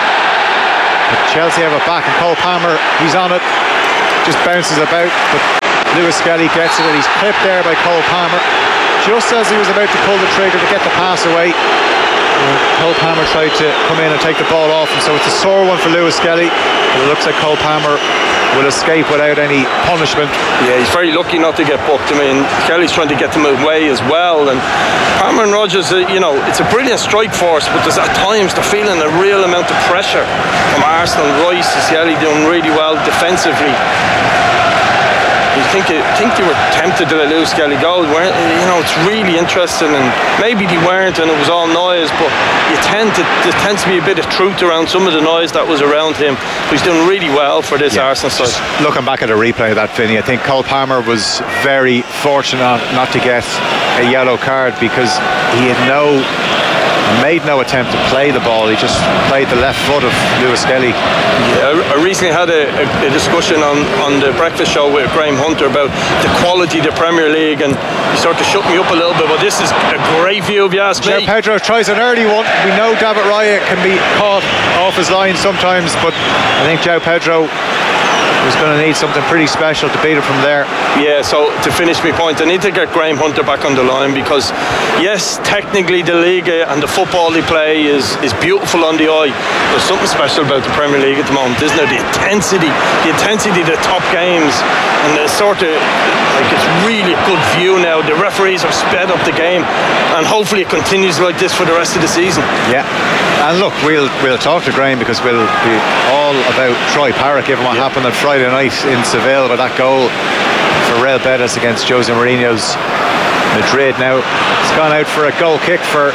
But Chelsea have it back, and Cole Palmer, he's on it, just bounces about, but Lewis Skelly gets it, and he's clipped there by Cole Palmer just as he was about to pull the trigger to get the pass away. And Cole Palmer tried to come in and take the ball off, and so it's a sore one for Lewis Skelly, but it looks like Cole Palmer will escape without any punishment. Yeah, he's very lucky not to get booked. I mean, Kelly's trying to get them away as well, and Palmer and Rogers, uh, you know, it's a brilliant strike force, but there's at times they're feeling a real amount of pressure from Arsenal. Rice is Kelly doing really well defensively. You think you think they were tempted to let Lewis Skelly go, weren't, you know, it's really interesting, and maybe they weren't and it was all noise, but you tend to there tends to be a bit of truth around some of the noise that was around him. He's doing really well for this yeah, Arsenal side. Looking back at a replay of that, Vinny, I think Cole Palmer was very fortunate not to get a yellow card, because he had no made no attempt to play the ball. He just played the left foot of Lewis Skelly. Yeah, I recently had a, a, a discussion on, on the breakfast show with Graham Hunter about the quality of the Premier League, and he sort of shut me up a little bit, but this is a great view if you ask me. João Pedro tries an early one. We know David Raya can be caught off his line sometimes, but I think João Pedro was going to need something pretty special to beat it from there. Yeah, so to finish my point, I need to get Graham Hunter back on the line, because yes, technically the league and the football they play is, is beautiful on the eye. There's something special about the Premier League at the moment, isn't there? The intensity, the intensity of the top games, and the sort of, like, it's really a good view now. The referees have sped up the game, and hopefully it continues like this for the rest of the season. Yeah, and look, we'll we'll talk to Graham, because we'll be all about Troy Parrott, given what yeah. happened on Friday night in Seville with that goal for Real Betis against Jose Mourinho's Madrid. Now it's gone out for a goal kick for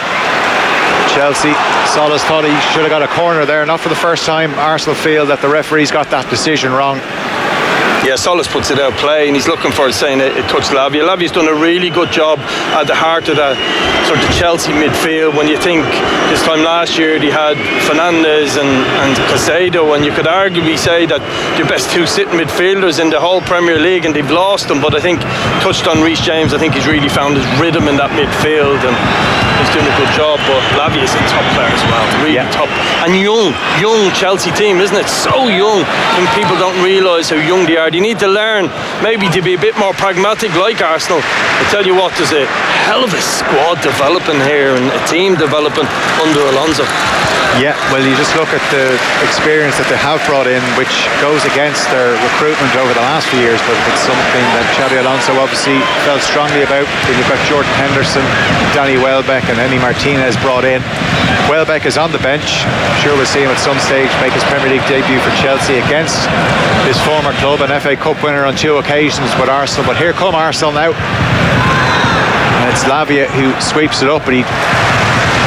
Chelsea. Solis thought he should have got a corner there. Not for the first time Arsenal feel that the referees got that decision wrong. Yeah, Solis puts it out play, and he's looking for it, saying it, it touched Lavia. Lavia's done a really good job at the heart of that sort of Chelsea midfield. When you think this time last year they had Fernandes and, and Caicedo, and you could arguably say that the best two sitting midfielders in the whole Premier League, and they've lost them. But I think, touched on Reece James, I think he's really found his rhythm in that midfield, and he's doing a good job. But Lavia's a top player as well, really yeah. top, and young, young Chelsea team, isn't it? So young, and people don't realise how young they are. You need to learn maybe to be a bit more pragmatic like Arsenal. I tell you what, there's a hell of a squad developing here, and a team developing under Alonso. Yeah, well, you just look at the experience that they have brought in, which goes against their recruitment over the last few years, but it's something that Xabi Alonso obviously felt strongly about. You've got Jordan Henderson, Danny Welbeck, and Emi Martinez brought in. Welbeck is on the bench. I'm sure we'll see him at some stage make his Premier League debut for Chelsea against his former club, an F A Cup winner on two occasions with Arsenal. But here come Arsenal now, and it's Lavia who sweeps it up, but he tries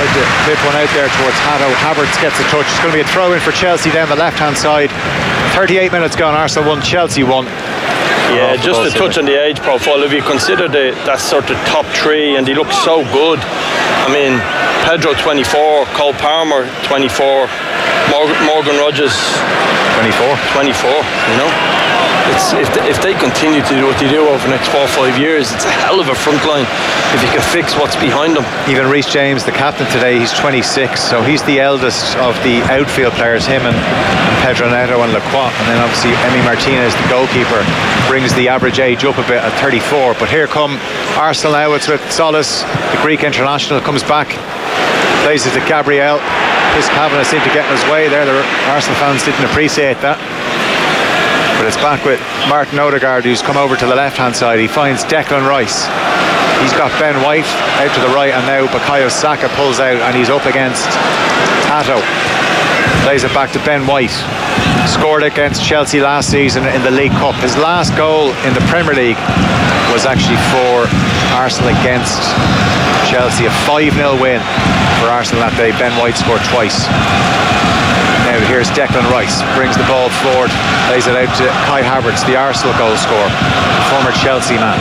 tried to clip one out there towards Hato. Havertz gets a touch. It's going to be a throw in for Chelsea down the left hand side. thirty-eight minutes gone. Arsenal won, Chelsea won. Yeah, just a touch on the age profile. If you consider the, that sort of top three, and they look so good. I mean, Pedro twenty-four, Cole Palmer twenty-four, Morgan, Morgan Rogers twenty-four. twenty-four, you know. It's, if, they, if they continue to do what they do over the next four or five years, it's a hell of a front line if you can fix what's behind them. Even Reece James, the captain today, he's twenty-six, so he's the eldest of the outfield players, him and Pedro Neto and Lacroix. And then obviously Emi Martinez, the goalkeeper, brings the average age up a bit at thirty-four. But here come Arsenal now. It's with Solis, the Greek international, comes back, plays it to Gabriel. Chris Kavanagh seemed to get in his way there. The Arsenal fans didn't appreciate that. But it's back with Martin Odegaard, who's come over to the left hand side. He finds Declan Rice. He's got Ben White out to the right, and now Bukayo Saka pulls out and he's up against Hato. Plays it back to Ben White. Scored against Chelsea last season in the League Cup. His last goal in the Premier League was actually for Arsenal against Chelsea. A five nil win for Arsenal that day. Ben White scored twice. Now here's Declan Rice, brings the ball forward, plays it out to Kai Havertz, the Arsenal goal scorer, former Chelsea man.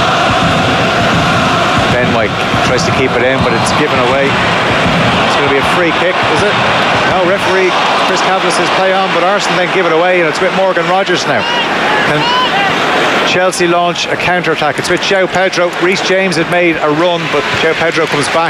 Ben White tries to keep it in, but it's given away. It's going to be a free kick, is it? No, referee Chris Kavanagh says play on, but Arsenal then give it away, and it's with Morgan Rogers now. And Chelsea launch a counter-attack. It's with João Pedro. Reece James had made a run, but João Pedro comes back.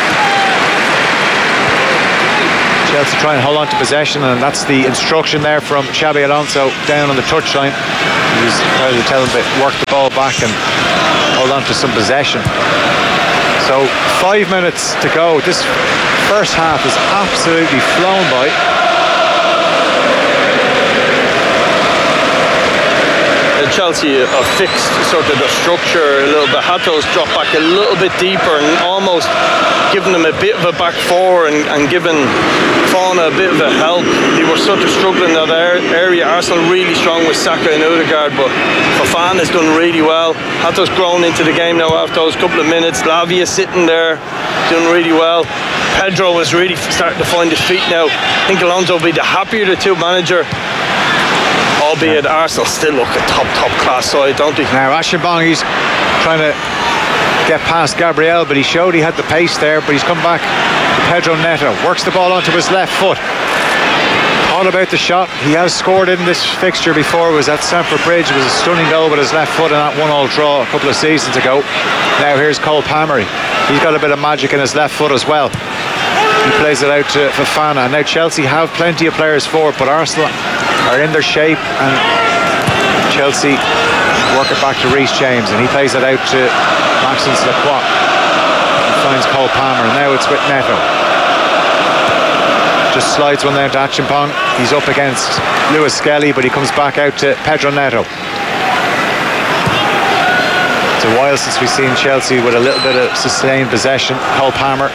Chelsea try and hold on to possession, and that's the instruction there from Xabi Alonso down on the touchline. He's trying to tell them to work the ball back and hold on to some possession. So five minutes to go. This first half is absolutely flown by. Chelsea have fixed sort of the structure a little bit. Hato's dropped back a little bit deeper and almost given them a bit of a back four and, and given Fauna a bit of a help. They were sort of struggling in that area. Arsenal really strong with Saka and Odegaard, but Fofana has done really well. Hato's grown into the game now after those couple of minutes. Lavia sitting there doing really well. Pedro is really starting to find his feet now. I think Alonso will be the happier the two manager. Albeit Arsenal still look a top, top class side, don't they? Now Acheampong, he's trying to get past Gabriel, but he showed he had the pace there, but he's come back to Pedro Neto, works the ball onto his left foot. All about the shot. He has scored in this fixture before. It was at Stamford Bridge. It was a stunning goal with his left foot in that one all draw a couple of seasons ago. Now here's Cole Palmer. He's got a bit of magic in his left foot as well. He plays it out to Fofana. Now Chelsea have plenty of players forward, but Arsenal are in their shape, and Chelsea work it back to Reece James, and he plays it out to Maxence Lacroix. He finds Cole Palmer, and now it's with Neto. Just slides one down to Acheampong. He's up against Lewis Skelly, but he comes back out to Pedro Neto. It's a while since we've seen Chelsea with a little bit of sustained possession. Cole Palmer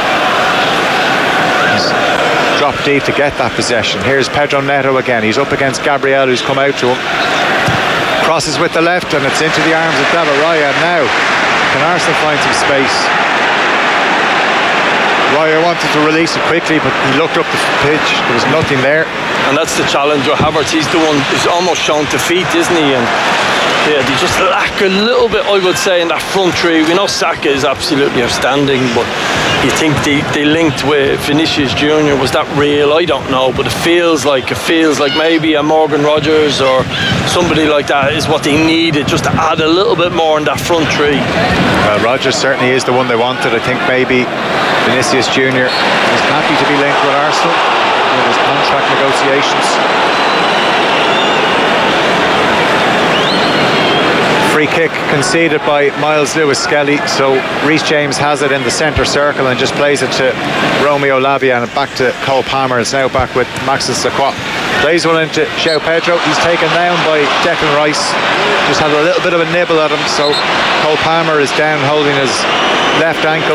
dropped deep to get that possession. Here's Pedro Neto again. He's up against Gabriel, who's come out to him. Crosses with the left, and it's into the arms of David Raya. Now can Arsenal find some space? Raya wanted to release it quickly, but he looked up the pitch. There was nothing there. And that's the challenge with Havertz. He's the one who's almost shown defeat, isn't he? And yeah, they just lack a little bit, I would say, in that front three. We know Saka is absolutely outstanding, but you think they, they linked with Vinicius Junior Was that real? I don't know, but it feels like it feels like maybe a Morgan Rogers or somebody like that is what they needed, just to add a little bit more in that front three. Well, Rogers certainly is the one they wanted. I think maybe Vinicius Junior is happy to be linked with Arsenal in his contract negotiations. Free kick conceded by Miles Lewis Skelly, so Reece James has it in the centre circle and just plays it to Romeo Lavia, and back to Cole Palmer. It's now back with Maxence Lacroix. Plays one into João Pedro. He's taken down by Declan Rice. Just had a little bit of a nibble at him, so Cole Palmer is down holding his left ankle.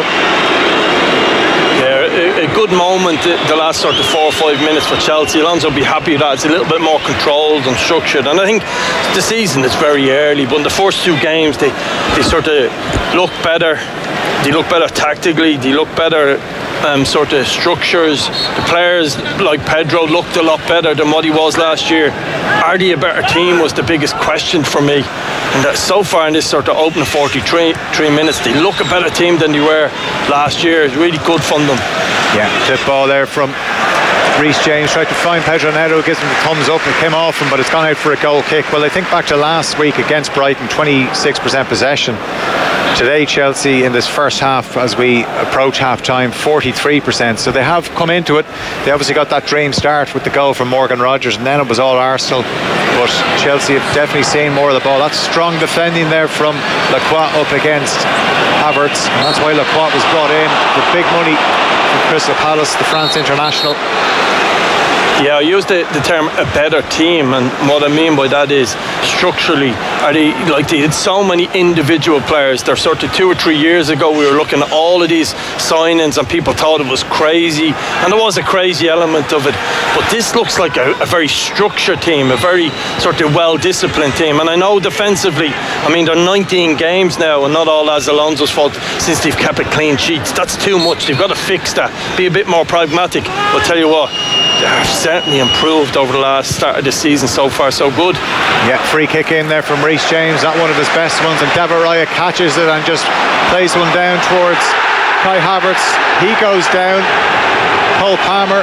Yeah, a, a good moment the last sort of four or five minutes for Chelsea. Alonso will be happy with that. It's a little bit more controlled and structured, and I think the season is very early, but in the first two games they, they sort of look better. They look better tactically, they look better um, sort of structures. The players like Pedro looked a lot better than what he was last year. Are they a better team was the biggest question for me. And that so far in this sort of opening forty-three three minutes, they look a better team than they were last year. It's really good from them. Yeah, tip ball there from Reece James, tried to find Pedro Neto, gives him the thumbs up, it came off him, but it's gone out for a goal kick. Well, I think back to last week against Brighton, twenty-six percent possession. Today, Chelsea in this first half, as we approach half time, forty-three percent. So they have come into it. They obviously got that dream start with the goal from Morgan Rogers, and then it was all Arsenal. But Chelsea have definitely seen more of the ball. That's strong defending there from Lacroix up against Havertz. And that's why Lacroix was brought in for big money from Crystal Palace, the France international. Yeah, I use the, the term a better team, and what I mean by that is structurally, are they like they had so many individual players. They're sort of two or three years ago we were looking at all of these signings and people thought it was crazy, and there was a crazy element of it, but this looks like a, a very structured team, a very sort of well-disciplined team. And I know defensively, I mean, they're nineteen games now, and not all as Alonso's fault since they've kept it clean sheets. That's too much. They've got to fix that, be a bit more pragmatic. But tell you what, they've certainly improved over the last start of the season. So far so good. Yeah, free kick in there from Reece James, not one of his best ones, and David Raya catches it and just plays one down towards Kai Havertz. He goes down. Cole Palmer.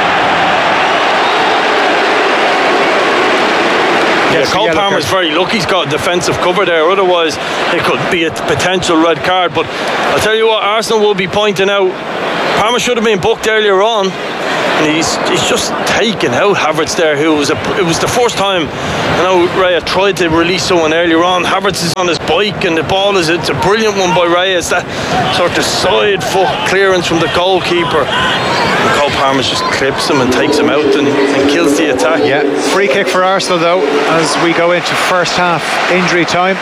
Yeah, Cole Palmer's very lucky he's got a defensive cover there, otherwise it could be a potential red card. But I'll tell you what, Arsenal will be pointing out Palmer should have been booked earlier on, and he's he's just taken out Havertz there, who was a, it was the first time I know Raya tried to release someone earlier on. Havertz is on his bike and the ball is it's a brilliant one by Raya. It's that sort of side foot clearance from the goalkeeper. And Cole Palmer just clips him and takes him out and, and kills the attack. Yeah, free kick for Arsenal though as we go into first half injury time.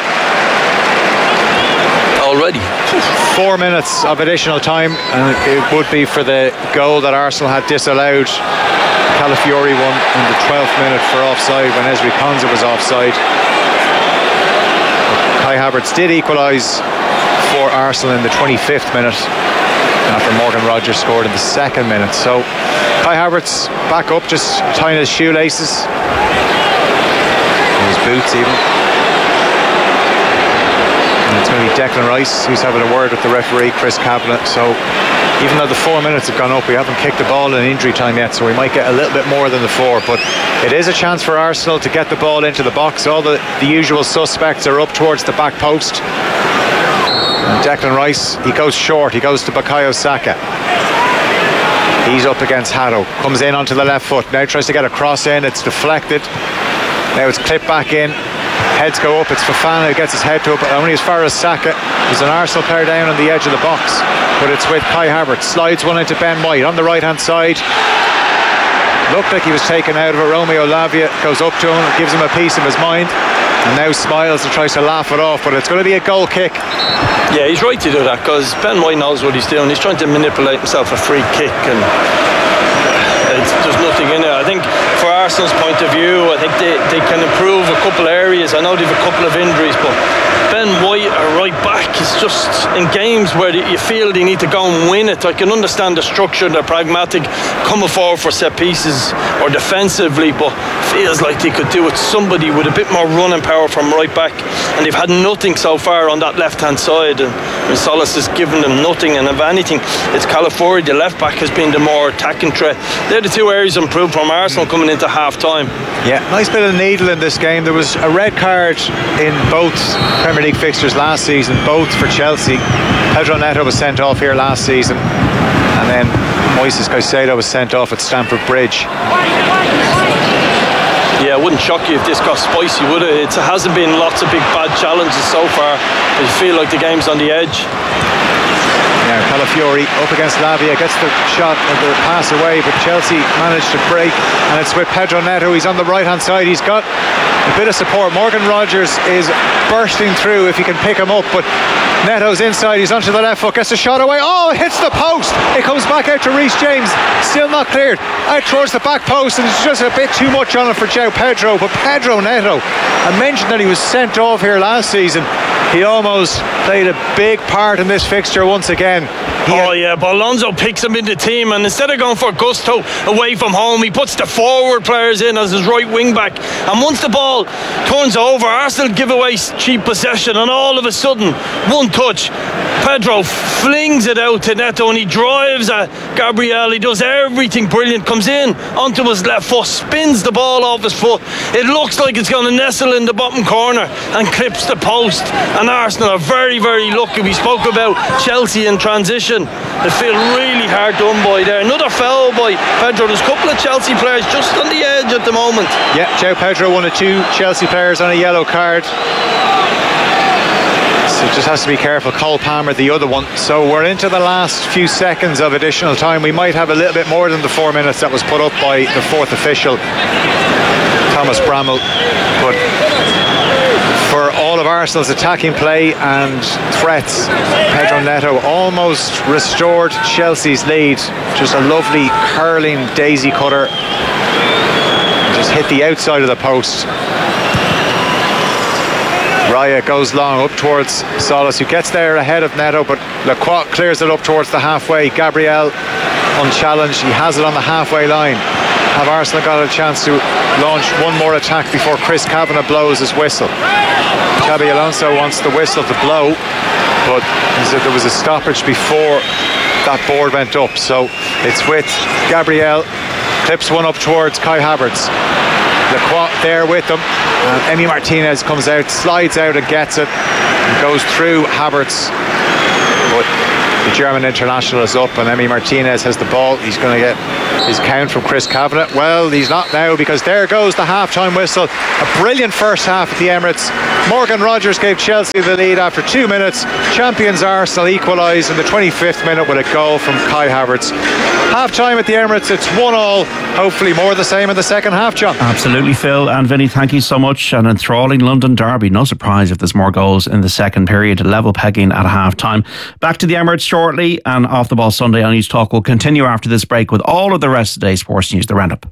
Already four minutes of additional time, and it would be for the goal that Arsenal had disallowed. Calafiori won in the twelfth minute for offside when Ezri Konsa was offside. Kai Havertz did equalise for Arsenal in the twenty-fifth minute after Morgan Rogers scored in the second minute. So Kai Havertz back up, just tying his shoelaces, his boots even. And it's going to be Declan Rice who's having a word with the referee, Chris Kavanagh. So even though the four minutes have gone up, we haven't kicked the ball in injury time yet, so we might get a little bit more than the four. But it is a chance for Arsenal to get the ball into the box. All the, the usual suspects are up towards the back post. And Declan Rice, he goes short, he goes to Bukayo Saka. He's up against Haddo, comes in onto the left foot, now tries to get a cross in, it's deflected. Now it's clipped back in. Heads go up, it's Fofana who gets his head to it, but only as far as Saka. There's an Arsenal player down on the edge of the box, but it's with Kai Havertz. Slides one into Ben White on the right hand side. Looked like he was taken out of it. Romeo Lavia goes up to him, gives him a piece of his mind, and now smiles and tries to laugh it off, but it's going to be a goal kick. Yeah, he's right to do that, because Ben White knows what he's doing. He's trying to manipulate himself a free kick, and it's, there's nothing in it. I think for Arsenal's point of view, I think they, they can improve a couple of areas. I know they have a couple of injuries, but Ben White, a right back, is just in games where you feel they need to go and win it. I can understand the structure, they're pragmatic, coming forward for set pieces or defensively, but feels like they could do it somebody with a bit more running power from right back, and they've had nothing so far on that left hand side, and Solis has given them nothing, and if anything it's Calafiori, the left back, has been the more attacking threat. They're the two areas improved from Arsenal coming into half time. Yeah, nice bit of needle in this game. There was a red card in both Premier League fixtures last season, both for Chelsea. Pedro Neto was sent off here last season, and then Moises Caicedo was sent off at Stamford Bridge. Yeah, it wouldn't shock you if this got spicy, would it? It hasn't been lots of big bad challenges so far, but you feel like the game's on the edge. Now Calafiori up against Lavia, gets the shot and the pass away, but Chelsea managed to break, and it's with Pedro Neto. He's on the right hand side, he's got a bit of support. Morgan Rogers is bursting through if he can pick him up, but Neto's inside, he's onto the left foot, gets the shot away, oh, it hits the post, it comes back out to Reece James, still not cleared, out towards the back post, and it's just a bit too much on it for João Pedro. But Pedro Neto, I mentioned that he was sent off here last season, he almost played a big part in this fixture once again. He oh had, yeah, but Alonso picks him in the team, and instead of going for gusto away from home, he puts the forward players in as his right wing back. And once the ball turns over, Arsenal give away cheap possession, and all of a sudden, one touch, Pedro flings it out to Neto, and he drives at Gabriel. He does everything brilliant, comes in onto his left foot, spins the ball off his foot. It looks like it's going to nestle in the bottom corner and clips the post. And Arsenal are very, very lucky. We spoke about Chelsea in transition. They feel really hard done by there. Another foul by Pedro. There's a couple of Chelsea players just on the edge at the moment. Yeah, João Pedro, one of two Chelsea players on a yellow card. So just has to be careful. Cole Palmer, the other one. So we're into the last few seconds of additional time. We might have a little bit more than the four minutes that was put up by the fourth official, Thomas Bramall. But for all of Arsenal's attacking play and threats, Pedro Neto almost restored Chelsea's lead. Just a lovely curling daisy cutter, just hit the outside of the post. Raya goes long up towards Solis, who gets there ahead of Neto, but Lacroix clears it up towards the halfway. Gabriel unchallenged, he has it on the halfway line. Have Arsenal got a chance to launch one more attack before Chris Kavanagh blows his whistle? Xabi Alonso wants the whistle to blow, but he said there was a stoppage before that board went up, so it's with Gabriel, clips one up towards Kai Havertz. Lacroix there with them, and Emi Martinez comes out, slides out and gets it, and goes through Havertz, but the German international is up and Emi Martinez has the ball. He's going to get his count from Chris Kavanagh. Well, he's not now, because there goes the half-time whistle. A brilliant first half at the Emirates. Morgan Rogers gave Chelsea the lead after two minutes. Champions Arsenal equalised in the twenty-fifth minute with a goal from Kai Havertz. Half-time at the Emirates, it's one all. Hopefully more the same in the second half, John. Absolutely, Phil. And Vinny, thank you so much. An enthralling London derby. No surprise if there's more goals in the second period. Level pegging at half-time. Back to the Emirates shortly, and Off the Ball Sunday on News Talk will continue after this break with all of the rest of today's sports news. The roundup.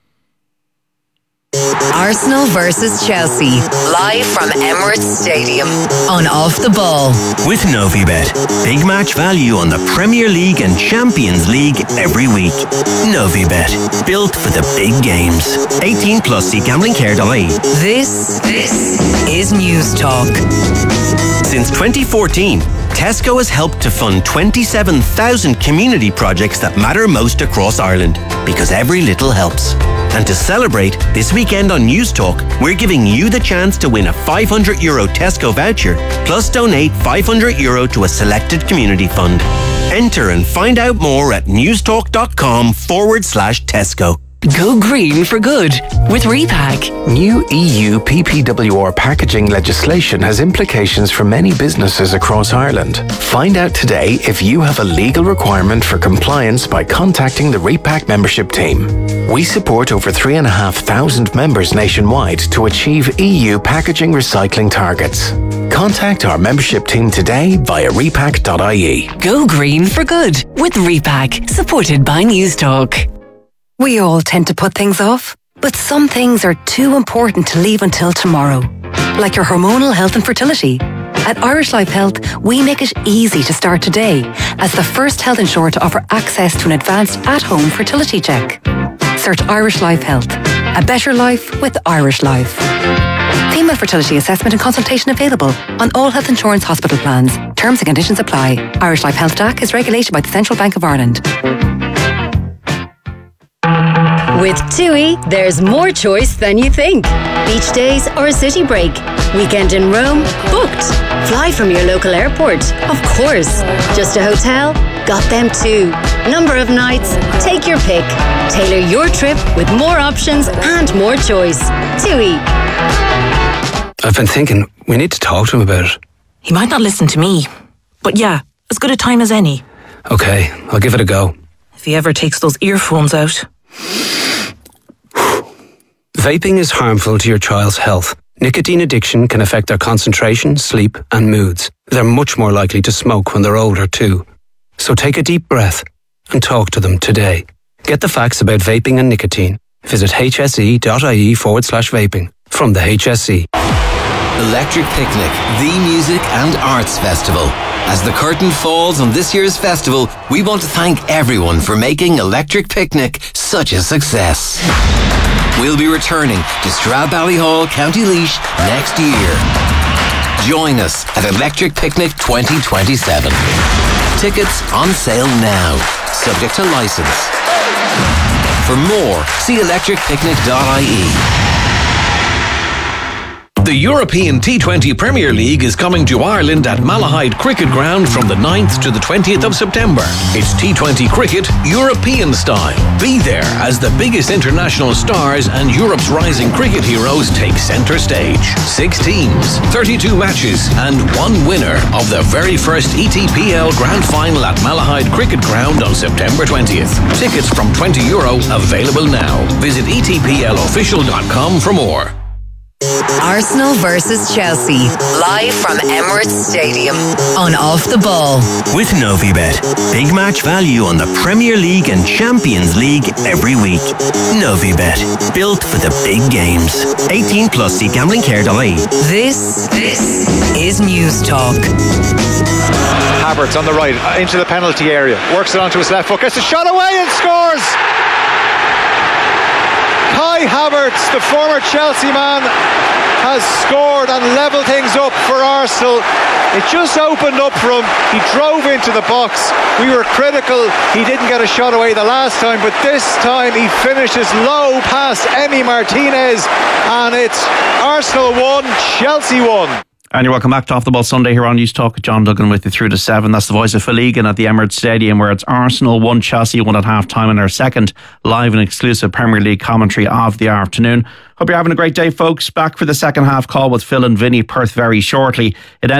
Arsenal versus Chelsea, live from Emirates Stadium on Off the Ball. With Novibet, big match value on the Premier League and Champions League every week. Novibet, built for the big games. eighteen plus, see gambling care dot I E. This, this is News Talk. Since twenty fourteen, Tesco has helped to fund twenty-seven thousand community projects that matter most across Ireland, because every little helps. And to celebrate, this weekend on News Talk, we're giving you the chance to win a five hundred euro Tesco voucher, plus donate five hundred euro to a selected community fund. Enter and find out more at newstalk.com forward slash Tesco. Go green for good with Repack. New E U P P W R packaging legislation has implications for many businesses across Ireland. Find out today if you have a legal requirement for compliance by contacting the Repack membership team. We support over three and a half thousand members nationwide to achieve E U packaging recycling targets. Contact our membership team today via repack dot I E. Go green for good with Repack, supported by News Talk. We all tend to put things off, but some things are too important to leave until tomorrow, like your hormonal health and fertility. At Irish Life Health, we make it easy to start today as the first health insurer to offer access to an advanced at-home fertility check. Search Irish Life Health. A better life with Irish Life. Female fertility assessment and consultation available on all health insurance hospital plans. Terms and conditions apply. Irish Life Health D A C is regulated by the Central Bank of Ireland. With TUI, there's more choice than you think. Beach days or a city break. Weekend in Rome? Booked. Fly from your local airport? Of course. Just a hotel? Got them too. Number of nights? Take your pick. Tailor your trip with more options and more choice. TUI. I've been thinking, we need to talk to him about it. He might not listen to me. But yeah, as good a time as any. Okay, I'll give it a go. If he ever takes those earphones out. Vaping is harmful to your child's health. Nicotine addiction can affect their concentration, sleep, and moods. They're much more likely to smoke when they're older too. So take a deep breath and talk to them today. Get the facts about vaping and nicotine. Visit hse.ie forward slash vaping. From the H S E. Electric Picnic, the music and arts festival. As the curtain falls on this year's festival, we want to thank everyone for making Electric Picnic such a success. We'll be returning to Stradbally County Laois next year. Join us at Electric Picnic twenty twenty-seven. Tickets on sale now, subject to licence. For more, see electric picnic dot I E. The European T twenty Premier League is coming to Ireland at Malahide Cricket Ground from the ninth to the twentieth of September. It's T twenty cricket European style. Be there as the biggest international stars and Europe's rising cricket heroes take centre stage. Six teams, thirty-two matches and one winner of the very first E T P L Grand Final at Malahide Cricket Ground on September twentieth. Tickets from twenty euro available now. Visit e t p l official dot com for more. Arsenal versus Chelsea, live from Emirates Stadium on Off the Ball. With Novibet. Big match value on the Premier League and Champions League every week. Novibet. Built for the big games. eighteen plus, see gambling care dot I E. This, this is News Talk. Havertz on the right, into the penalty area. Works it onto his left foot, gets a shot away and scores! Kai Havertz, the former Chelsea man, has scored and levelled things up for Arsenal. It just opened up for him. He drove into the box. We were critical he didn't get a shot away the last time, but this time he finishes low past Emi Martinez, and it's Arsenal one, Chelsea one. And you're welcome back to Off the Ball Sunday here on News Talk. John Duggan with you through to seven. That's the voice of Phil Egan at the Emirates Stadium, where it's Arsenal one, Chelsea one at half time, in our second live and exclusive Premier League commentary of the afternoon. Hope you're having a great day, folks. Back for the second half call with Phil and Vinny Perth very shortly. It